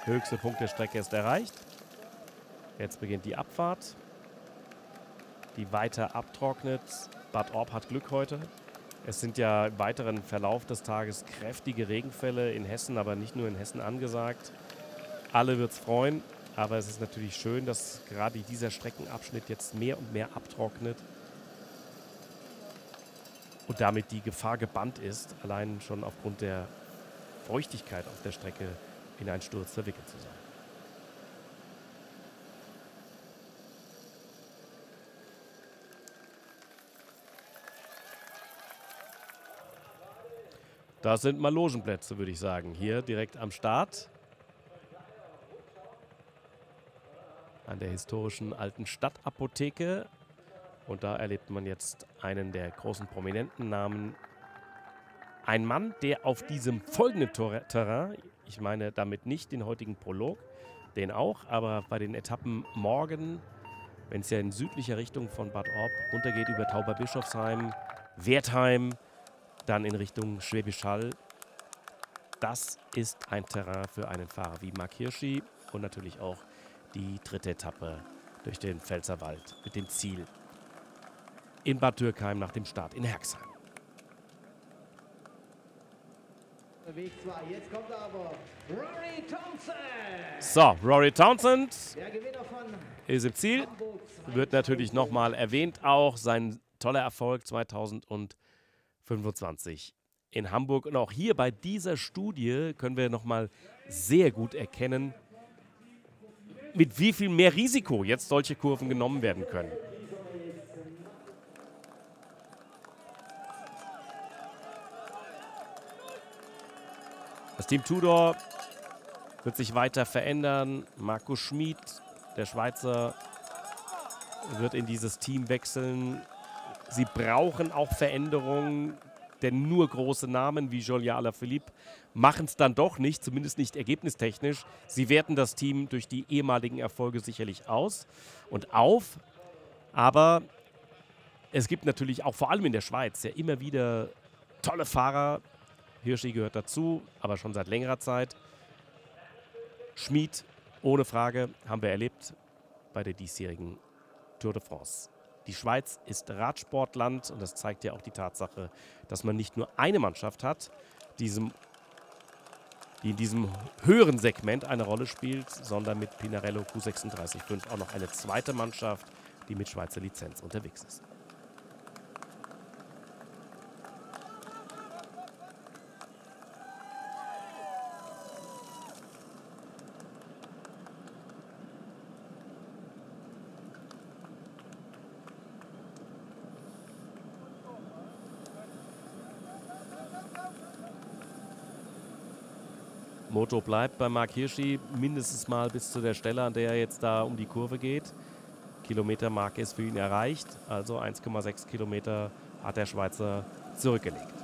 Höchste Punkt der Strecke ist erreicht. Jetzt beginnt die Abfahrt, die weiter abtrocknet. Bad Orb hat Glück heute. Es sind ja im weiteren Verlauf des Tages kräftige Regenfälle in Hessen, aber nicht nur in Hessen angesagt. Alle wird es freuen, aber es ist natürlich schön, dass gerade dieser Streckenabschnitt jetzt mehr und mehr abtrocknet und damit die Gefahr gebannt ist, allein schon aufgrund der Feuchtigkeit auf der Strecke in einen Sturz verwickelt zu sein. Das sind mal Logenplätze, würde ich sagen. Hier direkt am Start. An der historischen alten Stadtapotheke. Und da erlebt man jetzt einen der großen prominenten Namen. Ein Mann, der auf diesem folgenden Terrain, ich meine damit nicht den heutigen Prolog, den auch, aber bei den Etappen morgen, wenn es ja in südlicher Richtung von Bad Orb runtergeht über Tauberbischofsheim, Wertheim, dann in Richtung Schwäbisch Hall. Das ist ein Terrain für einen Fahrer wie Marc Hirschi und natürlich auch die dritte Etappe durch den Pfälzerwald mit dem Ziel in Bad Dürkheim nach dem Start in Herxheim. Weg 2. Jetzt kommt aber Rory Townsend. So, Rory Townsend Der Gewinner von ist im Ziel. Hamburg. Wird natürlich nochmal erwähnt auch sein toller Erfolg 2025 in Hamburg. Und auch hier bei dieser Studie können wir nochmal sehr gut erkennen, mit wie viel mehr Risiko jetzt solche Kurven genommen werden können. Das Team Tudor wird sich weiter verändern. Marco Schmid, der Schweizer, wird in dieses Team wechseln. Sie brauchen auch Veränderungen, denn nur große Namen wie Julian Alaphilippe machen es dann doch nicht, zumindest nicht ergebnistechnisch. Sie werten das Team durch die ehemaligen Erfolge sicherlich aus und auf. Aber es gibt natürlich auch vor allem in der Schweiz ja immer wieder tolle Fahrer. Hirschi gehört dazu, aber schon seit längerer Zeit. Schmid, ohne Frage, haben wir erlebt bei der diesjährigen Tour de France. Die Schweiz ist Radsportland und das zeigt ja auch die Tatsache, dass man nicht nur eine Mannschaft hat, die in diesem höheren Segment eine Rolle spielt, sondern mit Pinarello Q365 auch noch eine zweite Mannschaft, die mit Schweizer Lizenz unterwegs ist. Moto bleibt bei Marc Hirschi mindestens mal bis zu der Stelle, an der er jetzt da um die Kurve geht. Kilometermarke ist für ihn erreicht, also 1,6 Kilometer hat der Schweizer zurückgelegt.